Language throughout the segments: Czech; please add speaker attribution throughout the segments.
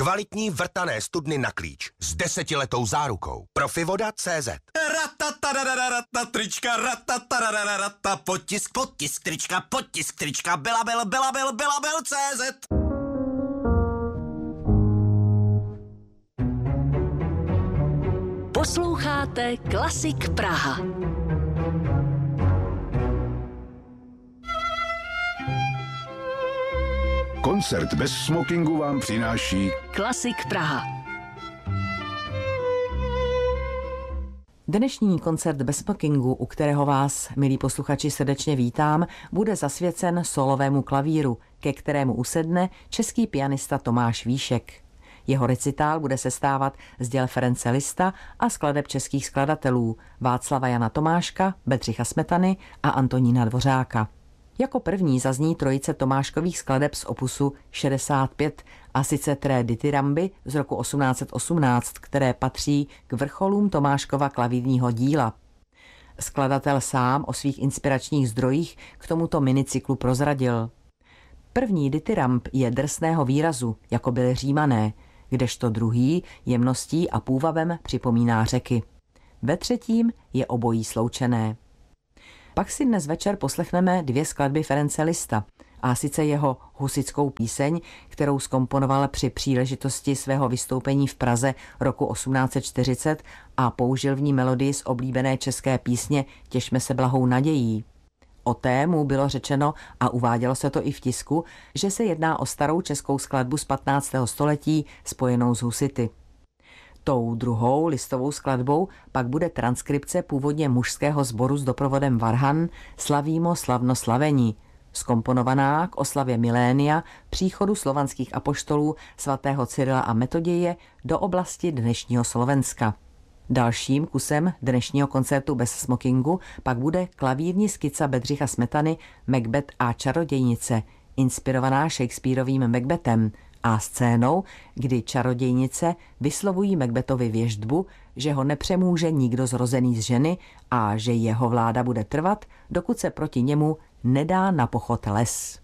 Speaker 1: Kvalitní vrtané studny na klíč s 10letou zárukou. Profivoda.cz.
Speaker 2: Trička, potisk trička, Belabel.cz.
Speaker 3: Posloucháte Klasik Praha.
Speaker 4: Koncert bez smokingu vám přináší
Speaker 3: Klasik Praha.
Speaker 5: Dnešní koncert bez smokingu, u kterého vás, milí posluchači, srdečně vítám, bude zasvěcen solovému klavíru, ke kterému usedne český pianista Tomáš Víšek. Jeho recitál bude sestávat z děl Ference Lista a skladeb českých skladatelů Václava Jana Tomáška, Bedřicha Smetany a Antonína Dvořáka. Jako první zazní trojice Tomáškových skladeb z opusu 65, a sice Tre Dithyramby z roku 1818, které patří k vrcholům Tomáškova klavírního díla. Skladatel sám o svých inspiračních zdrojích k tomuto minicyklu prozradil. První dithyramb je drsného výrazu, jako byly Římané, kdežto druhý jemností a půvabem připomíná řeky. Ve třetím je obojí sloučené. Pak si dnes večer poslechneme dvě skladby Ference Lista, a sice jeho husitskou píseň, kterou zkomponoval při příležitosti svého vystoupení v Praze roku 1840 a použil v ní melodii z oblíbené české písně Těšme se blahou nadějí. O té mu bylo řečeno, a uvádělo se to i v tisku, že se jedná o starou českou skladbu z 15. století spojenou s husity. Tou druhou listovou skladbou pak bude transkripce původně mužského sboru s doprovodem varhan Slavíme slavno slavení, zkomponovaná k oslavě milénia příchodu slovanských apoštolů svatého Cyrila a Metoděje do oblasti dnešního Slovenska. Dalším kusem dnešního koncertu bez smokingu pak bude klavírní skica Bedřicha Smetany Macbeth a čarodějnice, inspirovaná Shakespearovým Macbethem a scénou, kdy čarodějnice vyslovují Macbethovi věštbu, že ho nepřemůže nikdo zrozený z ženy a že jeho vláda bude trvat, dokud se proti němu nedá na pochod les.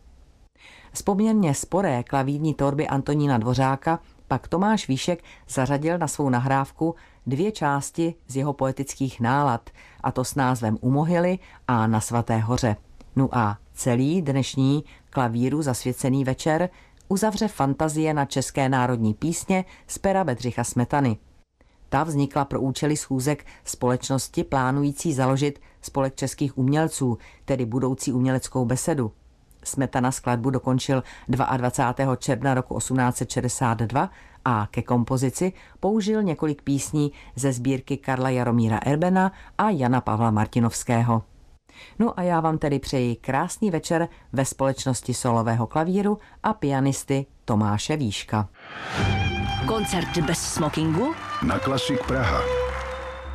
Speaker 5: Z poměrně sporé klavírní tvorby Antonína Dvořáka pak Tomáš Víšek zařadil na svou nahrávku dvě části z jeho poetických nálad, a to s názvem U mohyly a Na svaté hoře. No a celý dnešní klavíru zasvěcený večer uzavře fantazie na české národní písně z pera Bedřicha Smetany. Ta vznikla pro účely schůzek společnosti plánující založit Spolek českých umělců, tedy budoucí uměleckou besedu. Smetana skladbu dokončil 22. června roku 1862 a ke kompozici použil několik písní ze sbírky Karla Jaromíra Erbena a Jana Pavla Martinovského. No a já vám tedy přeji krásný večer ve společnosti solového klavíru a pianisty Tomáše Víška.
Speaker 3: Koncert bez smokingu
Speaker 4: na Klasik Praha.